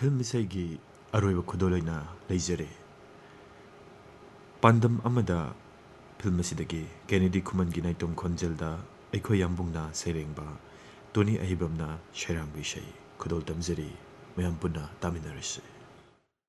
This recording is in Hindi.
Film इसाईगी अरोइब खुदोलैना लेजरे पांडम अमदा film असिदगी Kennedy खुमनगी नाइतोम खोंजेलदा अखोय याम्बुंगना सेरेंगबा Tony अहिबमना शैरांग बिसै खुदोल तमजरी मयाम पुन्ना तामिनरसे।